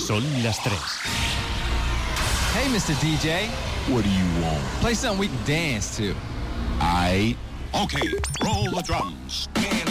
Son las 3. Hey, Mr. DJ. What do you want? Play something we can dance to. Aight. Okay, roll the drums. Man